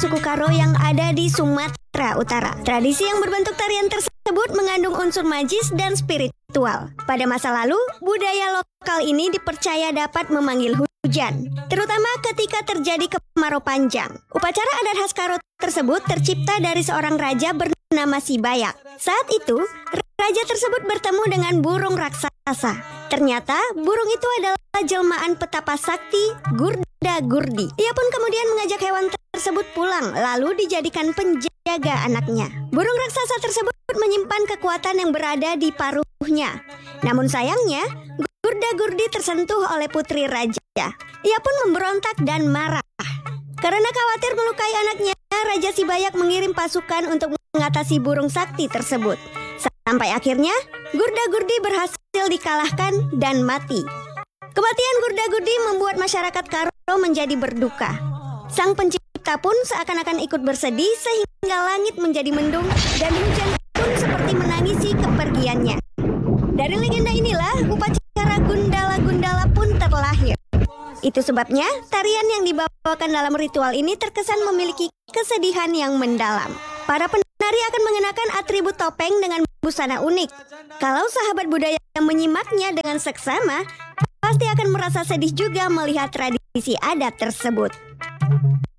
suku Karo yang ada di Sumatera Utara. Tradisi yang berbentuk tarian tersebut mengandung unsur magis dan spiritual. Pada masa lalu, budaya lokal ini dipercaya dapat memanggil hujan, terutama ketika terjadi kemarau panjang. Upacara adat khas Karo tersebut tercipta dari seorang raja bernama Sibayak. Saat itu, raja tersebut bertemu dengan burung raksasa. Ternyata, burung itu adalah jelmaan petapa sakti Gurda Gurdi. Ia pun kemudian mengajak hewan tersebut pulang, lalu dijadikan penjaga anaknya. Burung raksasa tersebut menyimpan kekuatan yang berada di paruhnya. Namun sayangnya, Gurda Gurdi tersentuh oleh putri raja. Ia pun memberontak dan marah. Karena khawatir melukai anaknya, Raja Sibayak mengirim pasukan untuk mengatasi burung sakti tersebut. Sampai akhirnya, Gurda Gurdi berhasil dikalahkan dan mati. Kematian Gurda Gurdi membuat masyarakat Karo menjadi berduka. Sang pencipta pun seakan-akan ikut bersedih sehingga langit menjadi mendung dan hujan pun seperti menangisi kepergiannya. Dari legenda inilah upacara Gundala-Gundala pun terlahir. Itu sebabnya tarian yang dibawakan dalam ritual ini terkesan memiliki kesedihan yang mendalam. Para penari akan mengenakan atribut topeng dengan busana unik. Kalau sahabat budaya yang menyimaknya dengan seksama, pasti akan merasa sedih juga melihat tradisi adat tersebut.